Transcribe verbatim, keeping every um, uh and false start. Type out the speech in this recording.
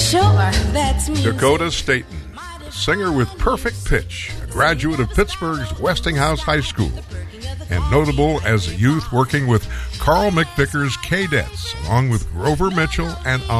Sure, that's me. Dakota Staten, a singer with perfect pitch, a graduate of Pittsburgh's Westinghouse High School, and notable as a youth working with Carl McVicker's Cadettes, along with Grover Mitchell and